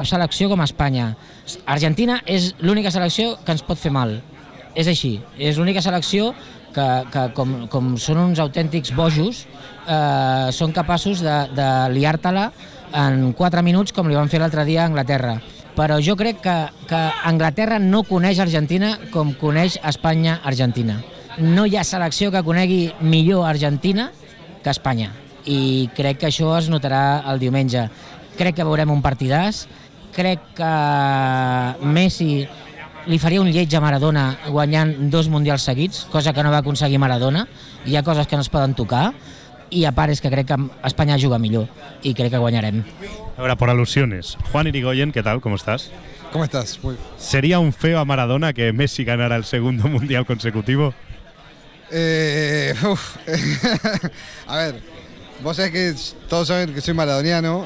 selecció com Espanya. Argentina és l'única selecció que ens pot fer mal. És així. És l'única selecció que com són uns autèntics bojos, són capaços de liar-te-la en 4 minuts, com li van fer l'altre dia a Anglaterra. Però jo crec que Anglaterra no coneix Argentina com coneix Espanya-Argentina. No hi ha selecció que conegui millor Argentina que Espanya. I crec que això es notarà el diumenge. Crec que veurem un partidàs. Crec que Messi li faria un lleig a Maradona guanyant 2 mundials seguits, cosa que no va aconseguir Maradona. Hi ha coses que no es poden tocar. Y a part és que crec que Espanya juga millor y crec que guanyarem. Ahora, por alusiones, Juan Irigoyen, ¿qué tal? ¿Cómo estás? ¿Cómo estás? ¿Sería un feo a Maradona que Messi ganara el segundo mundial consecutivo? A ver, vos sabés que todos saben que soy maradoniano.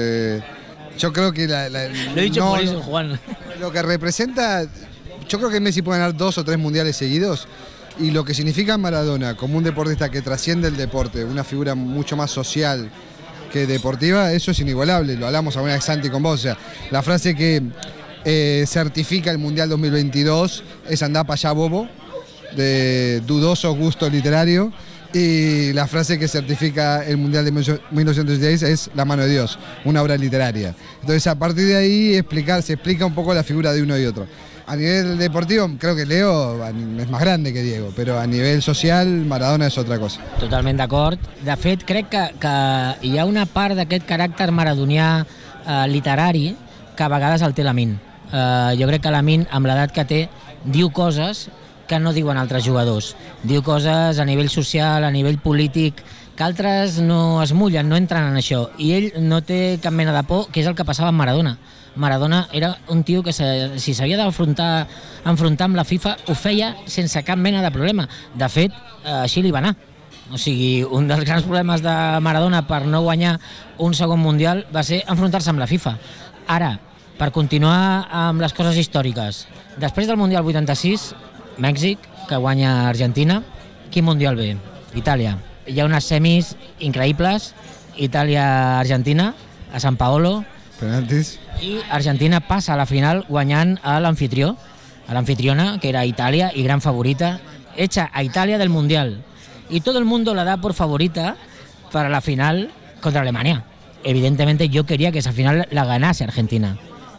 Yo creo que lo he dicho por eso, Juan. Lo que representa, yo creo que Messi puede ganar 2 o 3 mundiales seguidos. Y lo que significa Maradona como un deportista que trasciende el deporte, una figura mucho más social que deportiva, eso es inigualable. Lo hablamos alguna vez, Santi, con vos. O sea, la frase que certifica el Mundial 2022 es andá pa' allá, bobo, de dudoso gusto literario. Y la frase que certifica el Mundial de 1916 es la mano de Dios, una obra literaria. Entonces, a partir de ahí se explica un poco la figura de uno y otro. A nivel deportivo, creo que Leo es más grande que Diego, però a nivell social, Maradona és otra cosa. Totalment d'acord. De fet, crec que hi ha una part d'aquest caràcter maradonià literari que a vegades el té Lamine. Jo crec que Lamine, amb l'edat que té, diu coses que no diuen altres jugadors. Diu coses a nivell social, a nivell polític, que altres no es mullen, no entren en això. I ell no té cap mena de por, que és el que passava amb Maradona. Maradona era un tio que si s'havia d'enfrontar amb la FIFA ho feia sense cap mena de problema. De fet, així li va anar. O sigui, un dels grans problemes de Maradona per no guanyar un segon mundial va ser enfrontar-se amb la FIFA. Ara, per continuar amb les coses històriques, després del Mundial 86, Mèxic, que guanya Argentina, quin mundial ve? Itàlia. Hi ha unes semis increïbles, Itàlia-Argentina, a San Paolo, penaltis, i Argentina passa a la final guanyant a l'anfitrió, a l'anfitriona, que era Itàlia y gran favorita, hecha a Italia del Mundial. Y todo el mundo la da por favorita para la final contra Alemania. Evidentemente yo quería que esa final la ganase Argentina.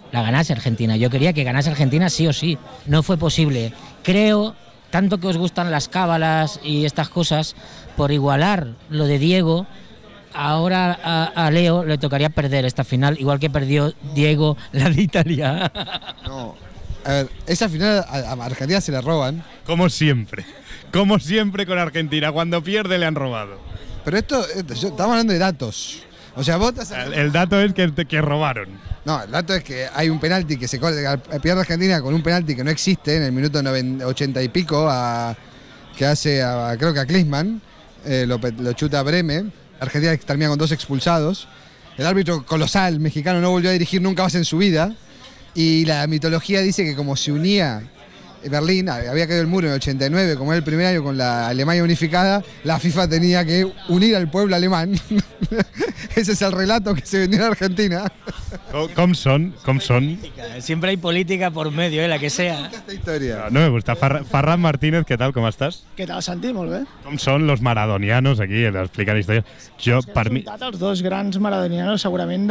Yo quería que ganase Argentina sí o sí. No fue posible. Creo, tanto que os gustan las cábalas y estas cosas, por igualar lo de Diego, ahora a Leo le tocaría perder esta final, igual que perdió Diego la de Italia. No, a ver, esa final a Argentina se la roban. Como siempre con Argentina, cuando pierde le han robado. Pero estamos hablando de datos. O sea, vos el dato es que robaron. No, el dato es que hay un penalti que se pierde Argentina con un penalti que no existe en el minuto 80 y pico, que hace, creo que a Klinsmann, lo chuta a Breme. Argentina termina con 2 expulsados. El árbitro colosal mexicano no volvió a dirigir nunca más en su vida. Y la mitología dice que como se unía Berlín, había caído el muro en el 89, como era el primer año con la Alemania unificada, la FIFA tenía que unir al pueblo alemán. Ese es el relato que se vendió en Argentina. ¿Cómo son? Siempre hay política por medio, la que sea. Esta historia. No me gusta. Ferran Martínez, ¿qué tal? ¿Cómo estás? Què tal, Santi? Molt bé. Com són los maradonianos aquí, explicant històries? Jo, per mi... Els 2 grans maradonianos segurament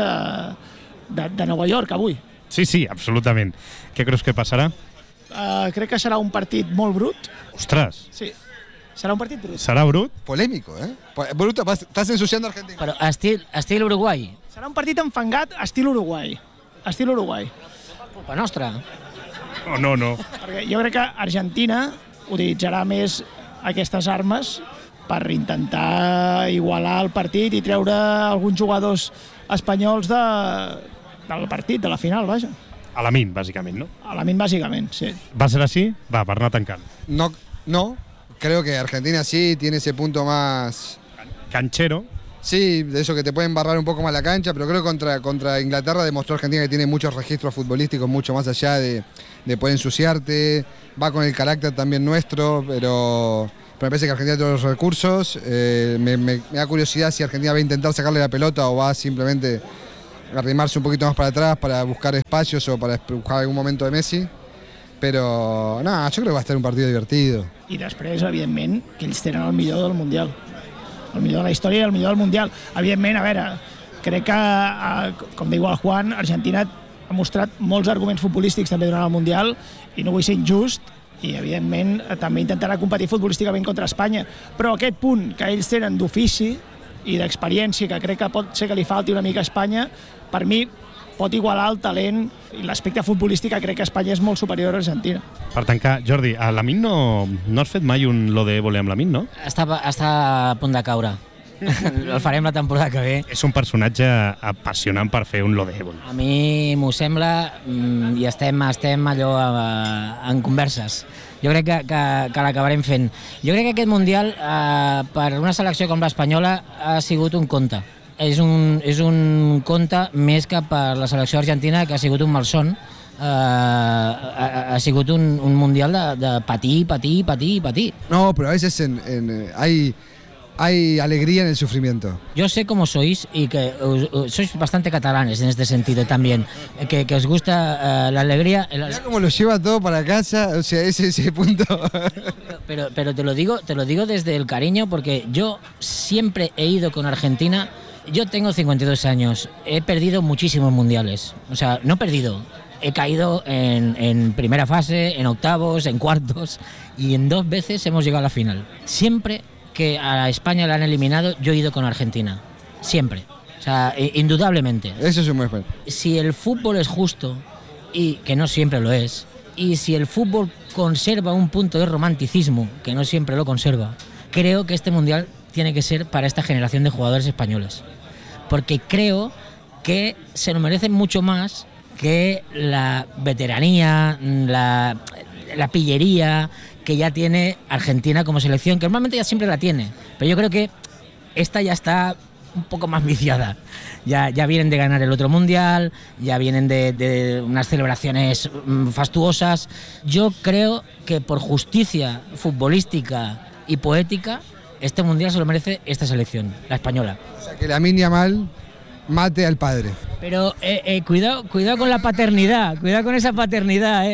de Nova York avui. Sí, absolutament. Què creus que passarà? Crec que serà un partit molt brut. Ostres. Sí, serà un partit brut. Serà brut? Polémico, ¿eh? Bruto, estás ensuciando a Argentina. Però estil Uruguai. Serà un partit enfangat estil Uruguai. Culpa nostra. No. Perquè jo crec que Argentina utilitzarà més aquestes armes per intentar igualar el partit i treure alguns jugadors espanyols del partit, de la final, vaja. A Lamine, básicamente, ¿no? A Lamine, básicamente, sí. ¿Va a ser así? Va, per anar tancant. No, creo que Argentina sí tiene ese punto más... Canchero. Sí, de eso que te pueden barrar un poco más la cancha, pero creo que contra Inglaterra demostró Argentina que tiene muchos registros futbolísticos, mucho más allá de poder ensuciarte. Va con el carácter también nuestro, pero me parece que Argentina tiene los recursos. Me da curiosidad si Argentina va a intentar sacarle la pelota o va simplemente arrimarse un poquito más para atrás para buscar espacios o para buscar algún momento de Messi. Però, no, yo creo que va a estar un partido divertido. I després, evidentment, que ells tenen el millor del Mundial. El millor de la història i el millor del Mundial. Evidentment, a veure, crec que, com diu el Juan, Argentina ha mostrat molts arguments futbolístics també durant el Mundial i no vull ser injust i, evidentment, també intentarà competir futbolísticament contra Espanya. Però aquest punt que ells tenen d'ofici i d'experiència, que crec que pot ser que li falti una mica a Espanya, per mi pot igualar el talent i l'aspecte futbolístic, que crec que Espanya és molt superior a Argentina. Per tancar, Jordi, a Lamine no has fet mai un lo de voler amb Lamine, no? Està a punt de caure. El farem la temporada que ve. És un personatge apassionant per fer un lo de voler. A mi m'ho sembla i estem allò en converses. Jo crec que l'acabarem fent. Jo crec que aquest Mundial, per una selecció com l'espanyola, ha sigut un conte. És un conte més que per la selecció argentina, que ha sigut un malson. Ha sigut un Mundial de patir. No, pero a veces hay alegría en el sufrimiento. Yo sé cómo sois y que sois bastante catalanes en este sentido también, que os gusta la alegría. Mirá cómo lo lleva todo para casa, o sea, ese punto. Pero te lo digo desde el cariño, porque yo siempre he ido con Argentina. Yo tengo 52 años, he perdido muchísimos mundiales. O sea, no he perdido, he caído en primera fase, en octavos, en cuartos, y en 2 veces hemos llegado a la final. Siempre que a España la han eliminado, yo he ido con Argentina. Siempre. O sea, indudablemente. Eso es un buen ejemplo. Si el fútbol es justo, y que no siempre lo es, y si el fútbol conserva un punto de romanticismo, que no siempre lo conserva, creo que este mundial tiene que ser para esta generación de jugadores españoles. Porque creo que se lo merecen mucho más que la veteranía, la pillería que ya tiene Argentina como selección, que normalmente ya siempre la tiene. Pero yo creo que esta ya está un poco más viciada. Ya vienen de ganar el otro mundial, ya vienen de unas celebraciones fastuosas. Yo creo que por justicia futbolística y poética, este mundial se lo merece esta selección, la española. O sea, que Lamine Yamal mate al padre. Pero cuidado con la paternidad, cuidado con esa paternidad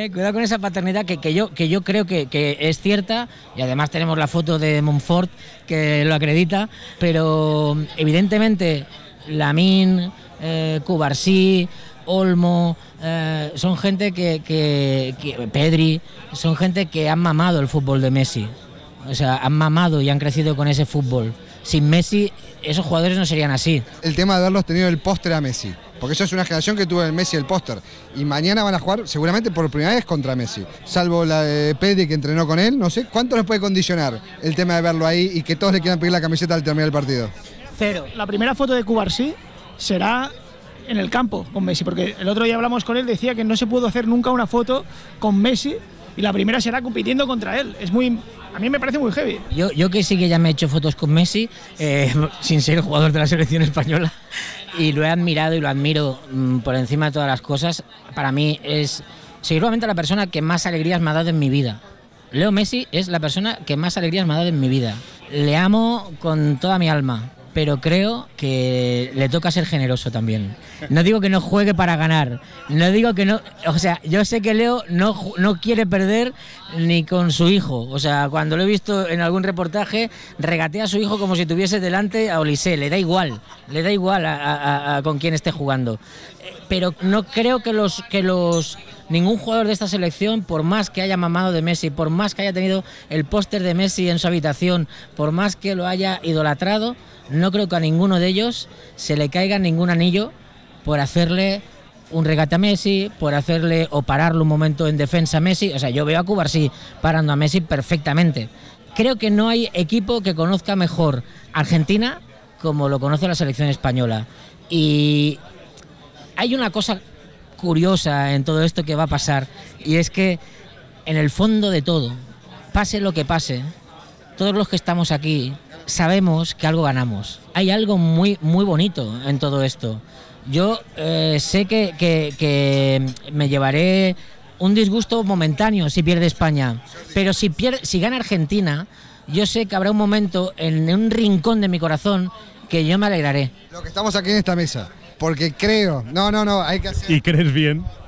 que yo creo que es cierta, y además tenemos la foto de Montfort que lo acredita, pero evidentemente Lamine, Cubarsí, Olmo, son gente que Pedri, son gente que han mamado el fútbol de Messi. O sea, han mamado y han crecido con ese fútbol. Sin Messi, esos jugadores no serían así. El tema de haberlos tenido el póster a Messi. Porque eso es una generación que tuvo el Messi el póster. Y mañana van a jugar seguramente por primera vez contra Messi. Salvo la de Pedri, que entrenó con él. No sé, ¿cuánto les puede condicionar el tema de verlo ahí y que todos le quieran pedir la camiseta al terminar el partido? 0. La primera foto de Cubarsí será en el campo con Messi. Porque el otro día hablamos con él, decía que no se pudo hacer nunca una foto con Messi. Y la primera será compitiendo contra él. A mí me parece muy heavy. Yo que sí que ya me he hecho fotos con Messi, sin ser jugador de la selección española, y lo he admirado y lo admiro por encima de todas las cosas. Para mí es seguramente la persona que más alegrías me ha dado en mi vida. Leo Messi es la persona que más alegrías me ha dado en mi vida. Le amo con toda mi alma, pero creo que le toca ser generoso también. No digo que no juegue para ganar, no digo que no, o sea, yo sé que Leo no quiere perder ni con su hijo. O sea, cuando lo he visto en algún reportaje, regatea a su hijo como si tuviese delante a Olise. Le da igual a con quién esté jugando. Pero no creo que ningún jugador de esta selección, por más que haya mamado de Messi, por más que haya tenido el póster de Messi en su habitación, por más que lo haya idolatrado, no creo que a ninguno de ellos se le caiga ningún anillo por hacerle un regate a Messi, por hacerle o pararlo un momento en defensa a Messi. O sea, yo veo a Cubarsí parando a Messi perfectamente. Creo que no hay equipo que conozca mejor Argentina como lo conoce la selección española. Y hay una cosa curiosa en todo esto que va a pasar, y es que en el fondo de todo, pase lo que pase, todos los que estamos aquí sabemos que algo ganamos. Hay algo muy, muy bonito en todo esto. Yo sé que me llevaré un disgusto momentáneo si pierde España, pero si gana Argentina, yo sé que habrá un momento en un rincón de mi corazón que yo me alegraré. Lo que estamos aquí en esta mesa, porque creo, no, hay que hacer... ¿Y crees bien?